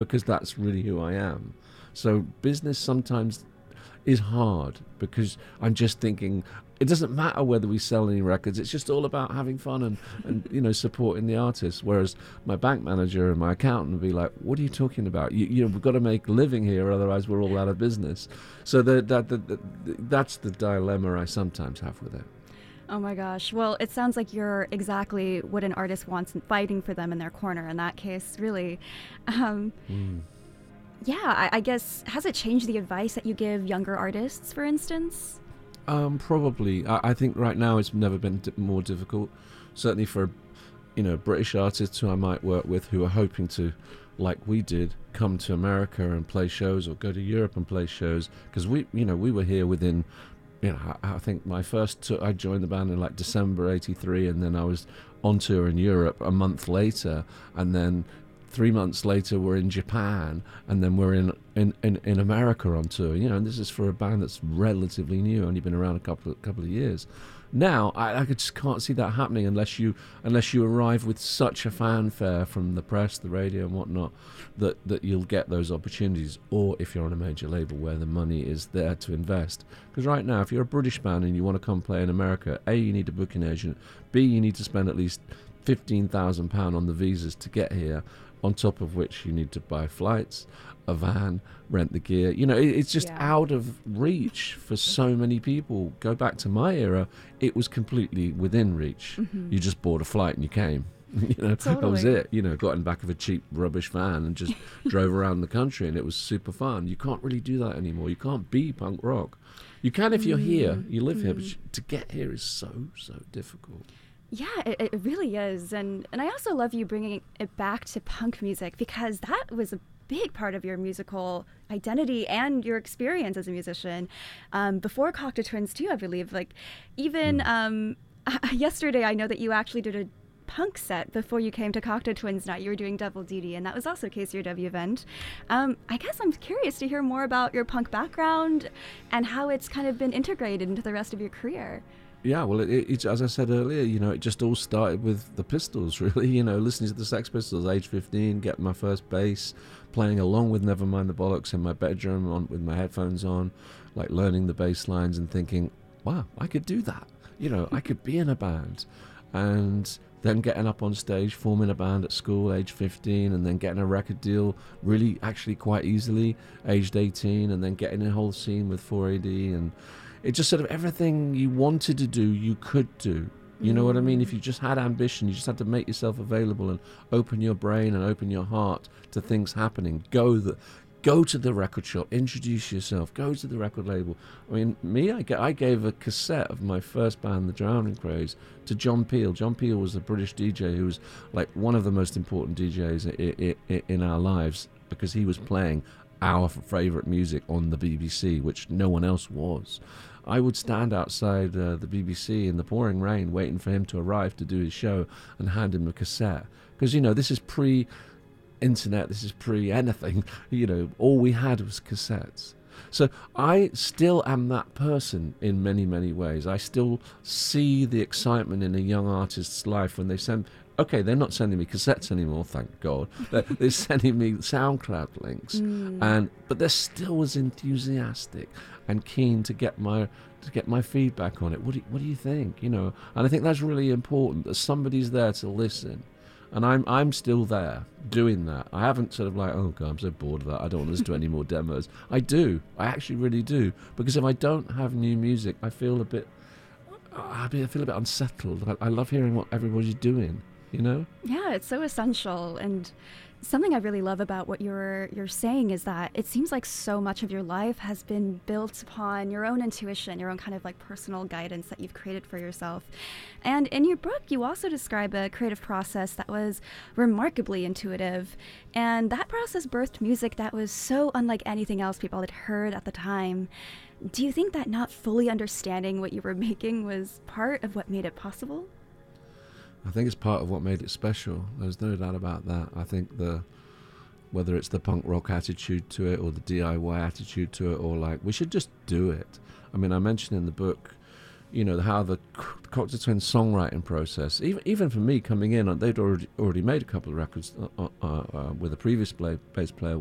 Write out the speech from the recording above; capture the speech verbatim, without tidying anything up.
because that's really who I am. So business sometimes is hard because I'm just thinking it doesn't matter whether we sell any records. It's just all about having fun and, and you know, supporting the artists. Whereas my bank manager and my accountant would be like, what are you talking about? You, you know, we've got to make a living here, otherwise we're all out of business. So the, that, the, the, that's the dilemma I sometimes have with it. Oh my gosh. Well, it sounds like you're exactly what an artist wants and fighting for them in their corner in that case, really. Um, Mm. yeah, I, I guess, has it changed the advice that you give younger artists, for instance? Um, probably. I, I think right now it's never been d- more difficult. Certainly for, you know, British artists who I might work with who are hoping to, like we did, come to America and play shows or go to Europe and play shows. Because we, you know, we were here within, you know, I, I think my first tour, I joined the band in like December eighty-three, and then I was on tour in Europe a month later, and then three months later we're in Japan, and then we're in, in, in, in America on tour. You know, and this is for a band that's relatively new, only been around a couple of, couple of years. Now I, I just can't see that happening unless you unless you arrive with such a fanfare from the press, the radio, and whatnot, that that you'll get those opportunities. Or if you're on a major label where the money is there to invest. Because right now, if you're a British band and you want to come play in America, A, you need a booking agent. B, you need to spend at least fifteen thousand pounds on the visas to get here. On top of which you need to buy flights, a van, rent the gear. You know, it, it's just Yeah. out of reach for so many people. Go back to my era, it was completely within reach. Mm-hmm. You just bought a flight and you came. You know, that was Totally. it. You know, got in the back of a cheap rubbish van and just drove around the country, and it was super fun. You can't really do that anymore. You can't be punk rock. You can if you're here, you live here, but Mm-hmm. you- to get here is so, so difficult. Yeah, it, it really is. And, and I also love you bringing it back to punk music, because that was a big part of your musical identity and your experience as a musician. Um, before Cocteau Twins too, I believe. Like, even um, yesterday, I know that you actually did a punk set before you came to Cocteau Twins night. You were doing Double Duty, and that was also a K C R W event. Um, I guess I'm curious to hear more about your punk background and how it's kind of been integrated into the rest of your career. Yeah, well, it, it, it's as I said earlier, you know, it just all started with the Pistols, really. You know, listening to the Sex Pistols, age fifteen, getting my first bass, playing along with Nevermind the Bollocks in my bedroom on, with my headphones on, like learning the bass lines and thinking, wow, I could do that. You know, I could be in a band. And then getting up on stage, forming a band at school, age fifteen, and then getting a record deal really actually quite easily, aged eighteen, and then getting a whole scene with four A D, and it just sort of everything you wanted to do, you could do. You know what I mean? If you just had ambition, you just had to make yourself available and open your brain and open your heart to things happening. Go the, go to the record shop, introduce yourself, go to the record label. I mean, me, I, ga- I gave a cassette of my first band, The Drowning Craze, to John Peel. John Peel was a British D J who was like one of the most important D Js i- i- i- in our lives, because he was playing our favourite music on the B B C, which no one else was. I would stand outside uh, the B B C in the pouring rain waiting for him to arrive to do his show and hand him a cassette. Because, you know, this is pre-internet, this is pre-anything. You know, all we had was cassettes. So I still am that person in many, many ways. I still see the excitement in a young artist's life when they send... Okay, they're not sending me cassettes anymore, thank God. They're, they're sending me SoundCloud links, and but they're still as enthusiastic and keen to get my to get my feedback on it. What do you, what do you think? You know, and I think that's really important, that somebody's there to listen, and I'm I'm still there doing that. I haven't sort of like, oh God, I'm so bored of that. I don't want to listen to any more demos. I do, I actually really do, because if I don't have new music, I feel a bit, I feel a bit unsettled. I, I love hearing what everybody's doing. You know? Yeah, it's so essential. And something I really love about what you're you're saying is that it seems like so much of your life has been built upon your own intuition, your own kind of like personal guidance that you've created for yourself. And in your book, you also describe a creative process that was remarkably intuitive. And that process birthed music that was so unlike anything else people had heard at the time. Do you think that not fully understanding what you were making was part of what made it possible? I think it's part of what made it special. There's no doubt about that. I think the whether it's the punk rock attitude to it or the D I Y attitude to it, or like, we should just do it. I mean, I mentioned in the book, you know, how the Cocteau Twins songwriting process, even even for me coming in, they'd already already made a couple of records uh, uh, uh, with a previous play, bass player,